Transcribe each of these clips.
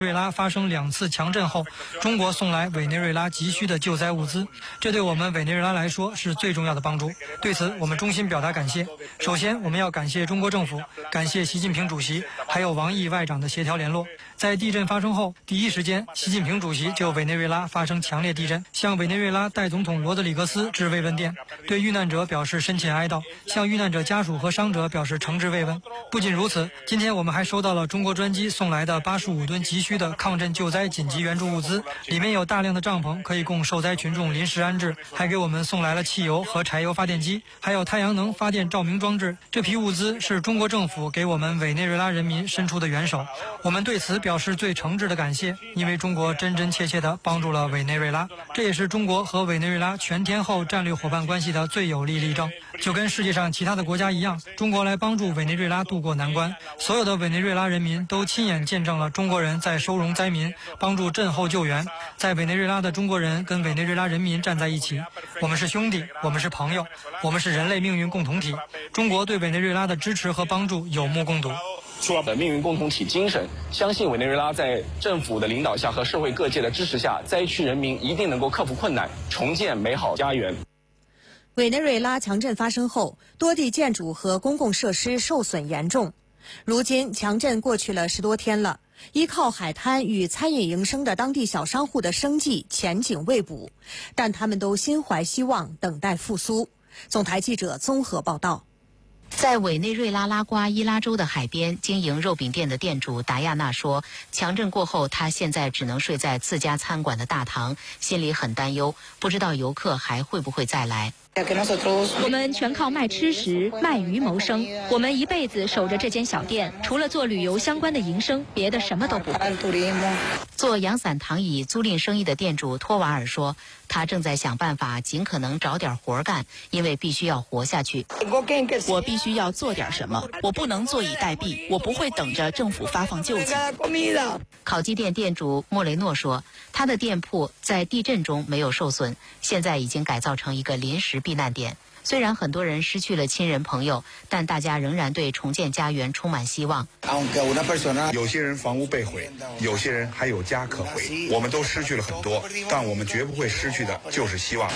瑞拉发生2次强震后，中国送来委内瑞拉急需的救灾物资，这对我们委内瑞拉来说是最重要的帮助。对此，我们衷心表达感谢。首先，我们要感谢中国政府，感谢习近平主席，还有王毅外长的协调联络。在地震发生后，第一时间，习近平主席就委内瑞拉发生强烈地震，向委内瑞拉代总统罗德里格斯致慰问电，对遇难者表示深切哀悼，向遇难者家属和伤者表示诚挚慰问。不仅如此，今天我们还收到了中国专机送来的85吨急需的抗震救灾紧急援助物资，里面有大量的帐篷可以供受灾群众临时安置，还给我们送来了汽油和柴油发电机，还有太阳能发电照明装置。这批物资是中国政府给我们委内瑞拉人民伸出的援手，我们对此表示最诚挚的感谢，因为中国真真切切地帮助了委内瑞拉，这也是中国和委内瑞拉全天候战略伙伴关系的最有力例证。就跟世界上其他的国家一样，中国来帮助委内瑞拉渡过难关，所有的委内瑞拉人民都亲眼见证了中国人在收容灾民，帮助震后救援。在委内瑞拉的中国人跟委内瑞拉人民站在一起，我们是兄弟，我们是朋友，我们是人类命运共同体。中国对委内瑞拉的支持和帮助有目共睹。 的命运共同体精神，相信委内瑞拉在政府的领导下和社会各界的支持下，灾区人民一定能够克服困难，重建美好家园。 委内瑞拉强震发生后，多地建筑和公共设施受损严重。如今强震过去了10多天了，依靠海滩与餐饮营生的当地小商户的生计前景未卜，但他们都心怀希望，等待复苏。总台记者综合报道。 在委内瑞拉拉瓜伊拉州的海边经营肉饼店的店主达亚娜说，强震过后，他现在只能睡在自家餐馆的大堂，心里很担忧，不知道游客还会不会再来。 我们全靠卖吃食、卖鱼谋生，我们一辈子守着这间小店，除了做旅游相关的营生，别的什么都不会。 做阳伞躺椅租赁生意的店主托瓦尔说，他正在想办法尽可能找点活干，因为必须要活下去。 我必须要做点什么，我不能坐以待毙，我不会等着政府发放救济。 烤鸡店店主莫雷诺说，他的店铺在地震中没有受损，现在已经改造成一个临时避难点。虽然很多人失去了亲人朋友，但大家仍然对重建家园充满希望。 有些人房屋被毁，有些人还有家可回，我们都失去了很多，但我们绝不会失去的就是希望。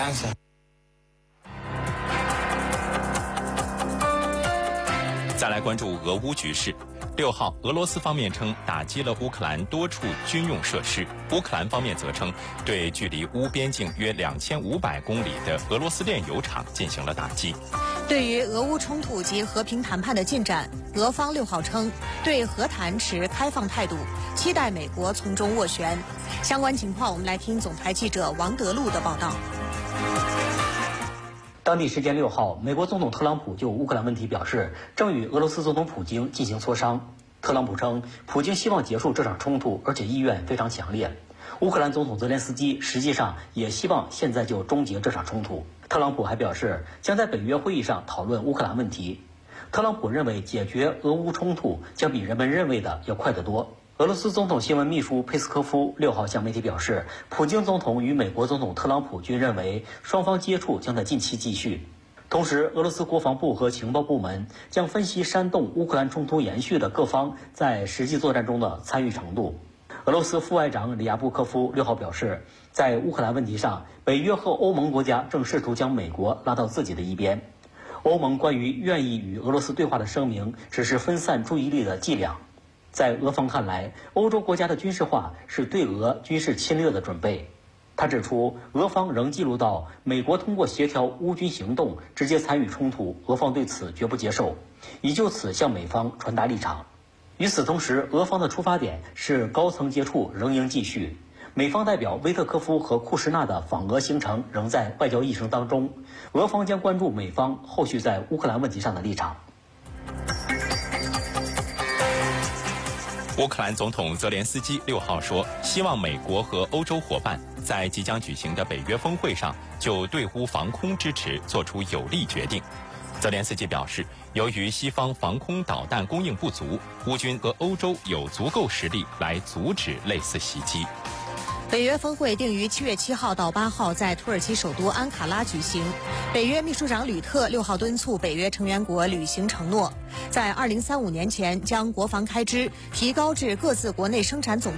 再来关注俄乌局势。6号，俄罗斯方面称打击了乌克兰多处军用设施，乌克兰方面则称对距离乌边境约2500公里的俄罗斯炼油厂进行了打击。 对于俄乌冲突及和平谈判的进展，俄方6号称对和谈持开放态度，期待美国从中斡旋。相关情况，我们来听总台记者王德禄的报道。 当地时间6号，美国总统特朗普就乌克兰问题表示，正与俄罗斯总统普京进行磋商。特朗普称，普京希望结束这场冲突，而且意愿非常强烈。乌克兰总统泽连斯基实际上也希望现在就终结这场冲突。特朗普还表示，将在北约会议上讨论乌克兰问题。特朗普认为，解决俄乌冲突将比人们认为的要快得多。俄罗斯总统新闻秘书佩斯科夫6号向媒体表示，普京总统与美国总统特朗普均认为双方接触将在近期继续。同时，俄罗斯国防部和情报部门将分析煽动乌克兰冲突延续的各方在实际作战中的参与程度。俄罗斯副外长里亚布科夫6号表示，在乌克兰问题上，北约和欧盟国家正试图将美国拉到自己的一边。欧盟关于愿意与俄罗斯对话的声明只是分散注意力的伎俩。在俄方看来，欧洲国家的军事化是对俄军事侵略的准备。他指出，俄方仍记录到美国通过协调乌军行动直接参与冲突，俄方对此绝不接受，已就此向美方传达立场。与此同时，俄方的出发点是高层接触仍应继续。美方代表威特科夫和库什纳的访俄行程仍在外交议程当中，俄方将关注美方后续在乌克兰问题上的立场。 乌克兰总统泽连斯基6号说，希望美国和欧洲伙伴在即将举行的北约峰会上就对乌防空支持做出有力决定。泽连斯基表示，由于西方防空导弹供应不足，乌军和欧洲有足够实力来阻止类似袭击。 北约峰会定于7月7号到8号在土耳其首都安卡拉举行。北约秘书长吕特6号敦促北约成员国履行承诺，在2035年前将国防开支提高至各自国内生产总